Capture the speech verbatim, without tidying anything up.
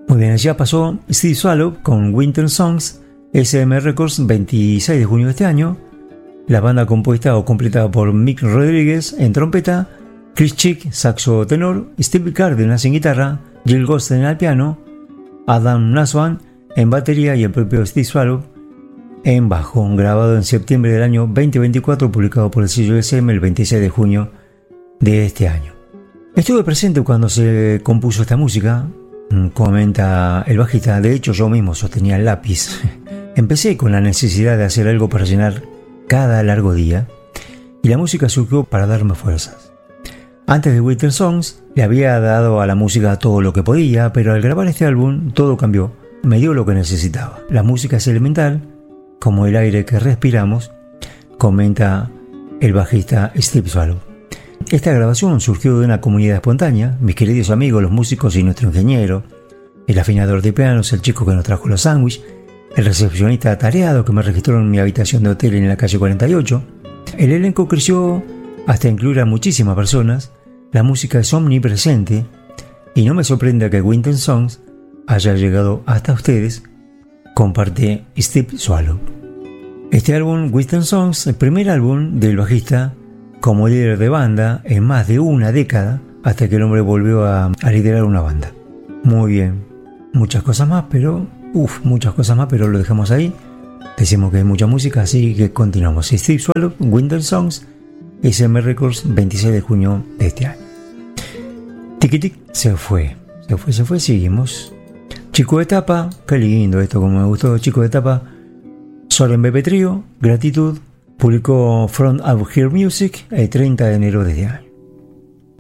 Muy bien, ya pasó Steve Swallow con Winter Songs, S M Records, veintiséis de junio de este año. La banda compuesta o completada por Mick Rodríguez en trompeta, Chris Chick, saxo tenor, Steve Cárdenas en guitarra, Jill Gosten al piano, Adam Naswan en batería y el propio Steve Swallow en bajo, grabado en septiembre del año veinte veinticuatro, publicado por el sello S M el veintiséis de junio de este año. Estuve presente cuando se compuso esta música, comenta el bajista. De hecho, yo mismo sostenía el lápiz. Empecé con la necesidad de hacer algo para llenar cada largo día, y la música surgió para darme fuerzas. Antes de Winter Songs le había dado a la música todo lo que podía, pero al grabar este álbum todo cambió. Me dio lo que necesitaba. La música es elemental, como el aire que respiramos, comenta el bajista Steve Swallow. Esta grabación surgió de una comunidad espontánea, mis queridos amigos, los músicos y nuestro ingeniero, el afinador de pianos, el chico que nos trajo los sándwiches, el recepcionista atareado que me registró en mi habitación de hotel en la calle cuarenta y ocho. El elenco creció hasta incluir a muchísimas personas. La música es omnipresente y no me sorprende que Winter Songs haya llegado hasta ustedes, comparte Steve Swallow. Este álbum, Winter Songs, el primer álbum del bajista como líder de banda en más de una década, hasta que el hombre volvió a, a liderar una banda. Muy bien, muchas cosas más, pero uff, muchas cosas más, pero lo dejamos ahí. Decimos que hay mucha música, así que continuamos. Steve Swallow, Winter Songs, S M Records, veintiséis de junio de este año. Tiki Tic se fue, se fue, se fue, seguimos. Chico de Tapa, qué lindo esto, como me gustó. Chico de Tapa, Soren Bebe Trio, Gratitud, publicó Front of Her Music el treinta de enero de este año.